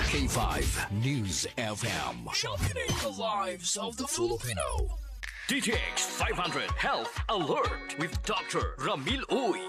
K5 News FM. Championing the lives of the Filipino. DTX 500 Health Alert with Dr. Ramil Uy.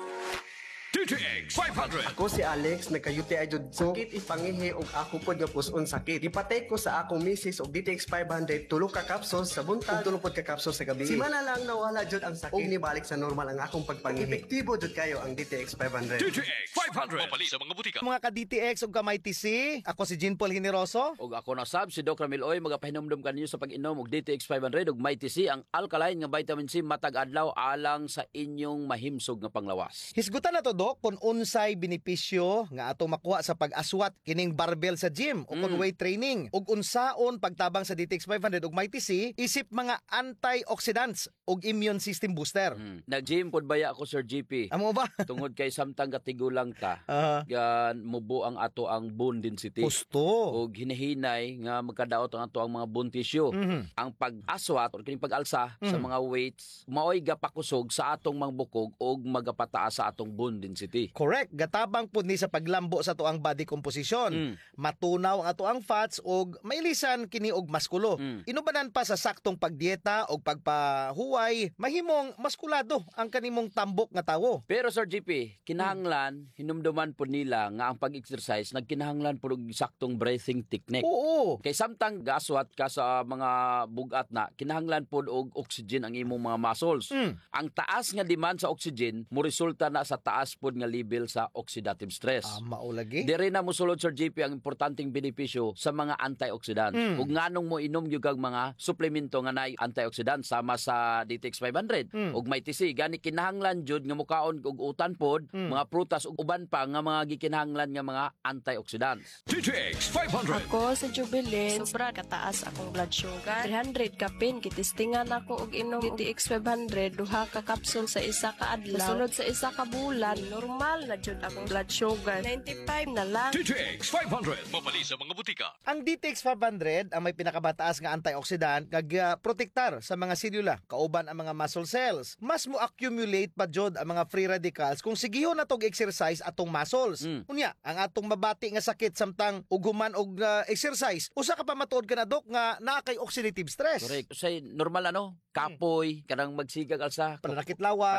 DTX 500. Ako si Alex, nagka-UTI jud sakit ipangihi og ako pod nga puson sakit. Gipatay ko sa akong misis og DTX 500 tulo ka capsules sa buntag ug tulo pod ka capsules sa gabi. Simana lang nawala jud ang sakit ug nibalik sa normal ang akong pagpangihi. Epektibo jud kayo ang DTX 500. DTX 500. Mapali sa mga butika. Mga ka-DTX ug kamay TC, ako si Jean Paul Generoso. Og ako na sab si Dr. Ramil Uy, magapahinumdum kaninyo sa pag-inom og DTX 500 ug Mighty C, ang alkaline nga vitamin C matag adlaw alang sa inyong mahimsog nga panglawas. Hisgutan na to, Dok, kung unsay benepisyo nga atong makuha sa pag-aswat kining barbell sa gym o kung weight training ug unsaon pagtabang sa DTX 500 ug Mighty C isip mga antioxidants ug immune system booster. Nag-gym pod baya ako, Sir GP. Amo ba? Tungod kay samtang katigulang ta, gan mubo ang ato ang bone density. Gusto. Og hinahinay nga magkadaot ang ato ang mga bone tissue. Ang pag-aswat o kining pag-alsa sa mga weights maoy gapakusog sa atong mga bukog og magapataas sa atong bone density. Correct. Gatabang po ni sa paglambo sa tuang body composition. Matunaw ang ato ang fats og mailisan kini og maskulo. Inubanan pa sa saktong pagdieta og pagpahuway, mahimong maskulado ang kanimong tambok nga tawo. Pero Sir GP, kinahanglan hinumduman po nila nga ang pag-exercise nagkinahanglan po og saktong breathing technique. Oo. Kay samtang gaswat ka sa mga bugat na, kinahanglan po og oxygen ang imong mga muscles. Ang taas nga demand sa oxygen mo resulta na sa taas po nga level sa oxidative stress. Maulagi. Diri na mosulod, Sir JP, ang importanteng benepisyo sa mga antioxidant. Ug nganong mo inom gyud kag mga suplemento nga naay antioxidant sama sa DTX 500 ug Mighty C, gani kinahanglan jud nga mukaon og utan pod, mga prutas ug uban pa nga mga gikinahanglan nga mga antioxidants. DTX 500. Ako sa Jubilin, sobra kataas akong blood sugar. 300 kapin, kitistingan ako og inom DTX 500, duha ka capsule sa isa ka adlaw. Sunod sa isa ka bulan, normal na jud akong blood sugar. 95 na lang. DTX 500. Mapali sa mga butika. Ang DTX 500 ang may pinakabataas nga antioxidant kag protektar sa mga selula kauban ang mga muscle cells. Mas mo accumulate pa jud ang mga free radicals kung sigihon na tog exercise atong muscles. Unya, ang atong mabati nga sakit samtang uguman og exercise, usa ka pa matuod ka na, Dok, nga naa kay oxidative stress. Correct. Say normal kapoy, kanang magsigag alsa, Pananakit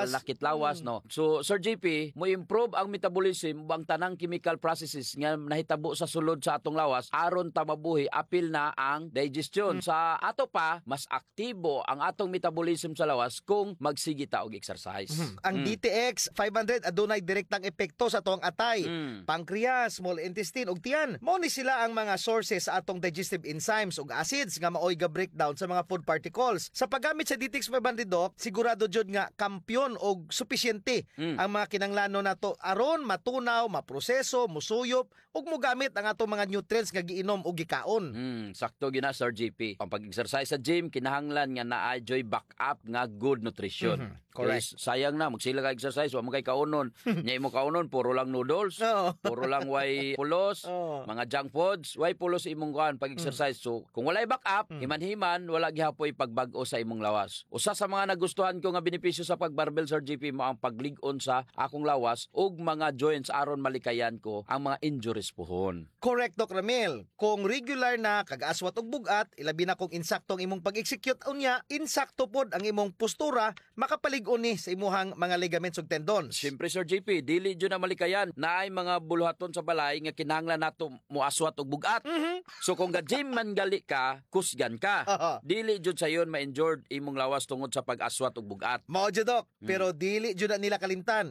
lawas. no. So, Sir JP, mo improve ang metabolism ang tanang chemical processes nga nahitabo sa sulod sa atong lawas aron ta mabuhi apil na ang digestion. Sa ato pa, mas aktibo ang atong metabolism sa lawas kung magsigi ta og exercise. Ang DTX 500 adunay direktang epekto sa atong atay, pancreas, small intestine ug tiyan. Mao ni sila ang mga sources sa atong digestive enzymes ug acids nga maoy ga breakdown sa mga food particles. Sa paggamit sa DTX 500, Doc, sigurado jud nga kampyon og supisyente ang mga kinanglano nato aron matunaw, maproseso, musuyop ug mogamit ang atong mga nutrients nga giinom ug gikaon. Sakto gina, Sir JP. Ang pag-exercise sa gym kinahanglan nga naa-joy backup nga good nutrition. Correct. Kaya sayang na magsila ka exercise wa mo kay kaunon. Nya imo kaunon puro lang noodles, puro lang way pulos, mga junk foods, way pulos imong kuan pag-exercise. So kung walay backup, himan-himan wala gihapoy pagbag-o sa imong lawas. Usa sa mga nagustuhan ko nga benepisyo sa pagbarbell, Sir JP, mo ang paglig-on sa akong lawas ug mga joints aron malikayan ko ang mga injuries pohon. Correct, Doc Ramil. Kung regular na kag-aswat og bugat, ilabi na kung insaktong imong pag-execute unya, insakto pod ang imong postura, makapalig-on ni sa imuhang mga ligaments ug tendons. Siyempre, Sir JP, dili dyan na malikayan na ay mga buluhaton sa balay nga kinahanglan nato muaswat og bugat. So kung ga-gym man gali ka, kusgan ka. Dili jud sayon ma-injured imong lawas tungod sa pag-aswat og bugat. Mao jud, Doc, pero dili jud na nila kalimtan